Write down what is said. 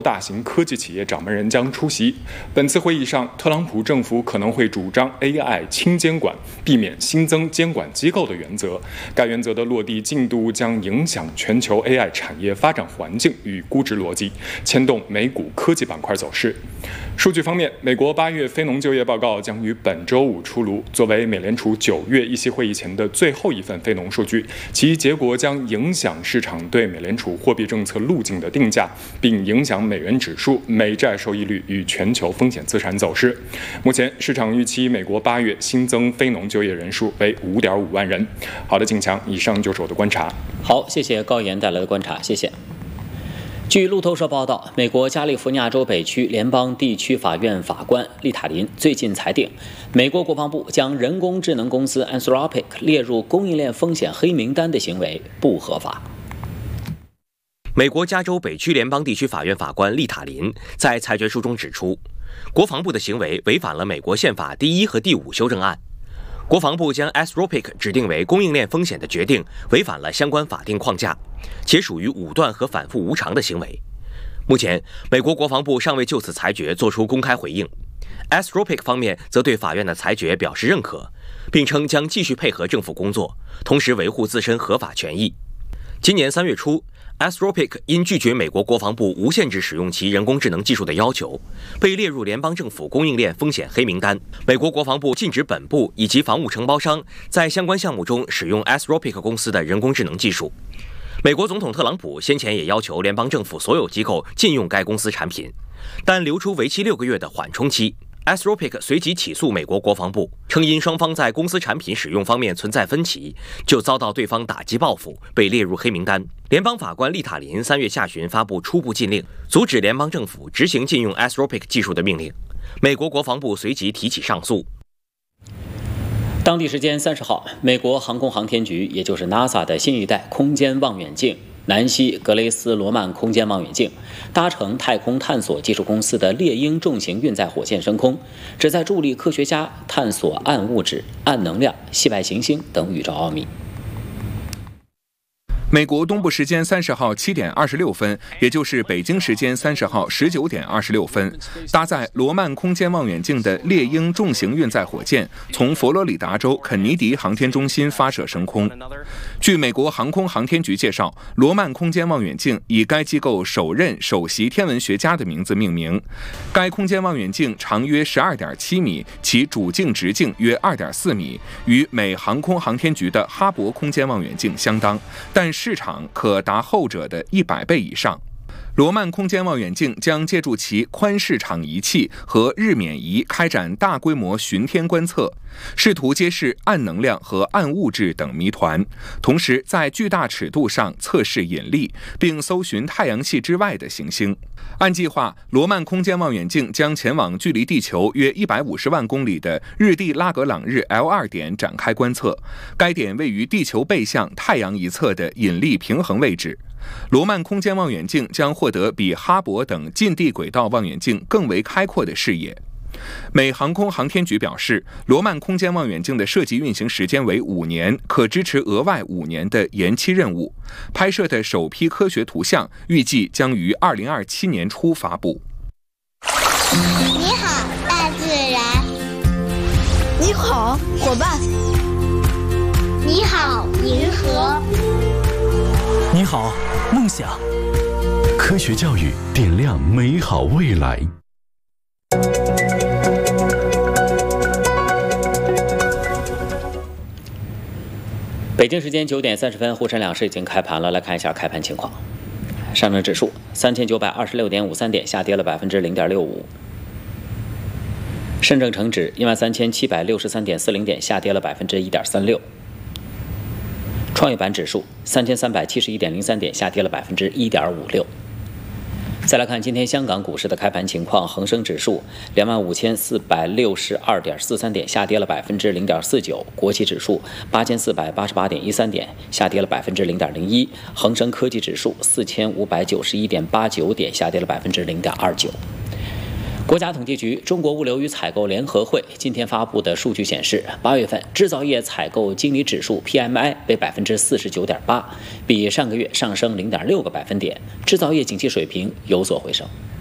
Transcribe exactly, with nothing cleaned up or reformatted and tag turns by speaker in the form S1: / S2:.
S1: 大型科技企业掌门人将出席。本次会议上，特朗普政府可能会主张 A I 轻监管，避免新增监管机构的原则。该原则的落地进度将影响全球 A I 产业发展环境与估值逻辑，牵动美股科技板块走势。数据方面，美国八月非农就业报告将于本周五出炉。作为美联储九月议息会议前的最后一份非农数据，其结果将影响市场对美联储货币政策路径的定价，并影响美元指数、美债收益率与全球风险资产走势。目前，市场预期美国八月新增非农就业人数为 五点五万人。好的，景强，以上就是我的观察。
S2: 好，谢谢高岩带来的观察，谢谢。据路透社报道，美国加利福尼亚州北区联邦地区法院法官利塔林最近裁定，美国国防部将人工智能公司 Anthropic 列入供应链风险黑名单的行为不合法。
S3: 美国加州北区联邦地区法院法官利塔林在裁决书中指出，国防部的行为违反了美国宪法第一和第五修正案。国防部将 Anthropic 指定为供应链风险的决定违反了相关法定框架，且属于武断和反复无常的行为。目前，美国国防部尚未就此裁决作出公开回应。Anthropic 方面则对法院的裁决表示认可，并称将继续配合政府工作，同时维护自身合法权益。今年三月初，Anthropic 因拒绝美国国防部无限制使用其人工智能技术的要求，被列入联邦政府供应链风险黑名单。美国国防部禁止本部以及防务承包商在相关项目中使用 Anthropic 公司的人工智能技术。美国总统特朗普先前也要求联邦政府所有机构禁用该公司产品，但留出为期六个月的缓冲期。Anthropic 随即起诉美国国防部，称因双方在公司产品使用方面存在分歧，就遭到对方打击报复，被列入黑名单。联邦法官利塔林三月下旬发布初步禁令，阻止联邦政府执行禁用 Anthropic 技术的命令。美国国防部随即提起上诉。
S2: 当地时间三十号，美国航空航天局，也就是 NASA 的新一代空间望远镜南希格雷斯罗曼空间望远镜搭乘太空探索技术公司的猎鹰重型运载火箭升空，旨在助力科学家探索暗物质、暗能量、系外行星等宇宙奥秘。
S4: 美国东部时间三十号七点二十六分，也就是北京时间三十号十九点二十六分，搭载罗曼空间望远镜的猎鹰重型运载火箭从佛罗里达州肯尼迪航天中心发射升空。据美国航空航天局介绍，罗曼空间望远镜以该机构首任首席天文学家的名字命名。该空间望远镜长约十二点七米，其主镜直径约二点四米，与美航空航天局的哈勃空间望远镜相当，但市场可达后者的一百倍以上。罗曼空间望远镜将借助其宽视场仪器和日冕仪开展大规模巡天观测，试图揭示暗能量和暗物质等谜团，同时在巨大尺度上测试引力，并搜寻太阳系之外的行星。按计划，罗曼空间望远镜将前往距离地球约一百五十万公里的日地拉格朗日 L 二 点展开观测，该点位于地球背向太阳一侧的引力平衡位置。罗曼空间望远镜将获得比哈勃等近地轨道望远镜更为开阔的视野。美航空航天局表示，罗曼空间望远镜的设计运行时间为五年，可支持额外五年的延期任务。拍摄的首批科学图像预计将于二零二七年初发布。
S5: 你好，大自然。
S6: 你好，伙伴。
S5: 你好，银河。
S7: 你好，梦想。科学教育点亮美好未来。
S2: 北京时间九点三十分，沪深两市已经开盘了。来看一下开盘情况。上证指数三千九百二十六点五三点，下跌了百分之零点六五。深证成指一万三千七百六十三点四零点，下跌了百分之一点三六。创业板指数三千三百七十一点零三点，下跌了百分之一点五六。再来看今天香港股市的开盘情况，恒生指数两万五千四百六十二点四三点，下跌了百分之零点四九；国企指数八千四百八十八点一三点，下跌了百分之零点零一；恒生科技指数四千五百九十一点八九点，下跌了百分之零点二九。 国家统计局中国物流与采购联合会今天发布的数据显示，八月份制造业采购经理指数 P M I 为百分之四十九点八，比上个月上升零点六个百分点，制造业景气水平有所回升。